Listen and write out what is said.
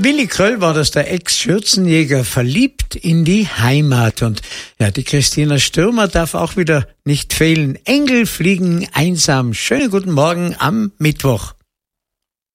Willi Kröll war das, der Ex-Schürzenjäger, verliebt in die Heimat. Und ja, die Christina Stürmer darf auch wieder nicht fehlen. Engel fliegen einsam. Schönen guten Morgen am Mittwoch.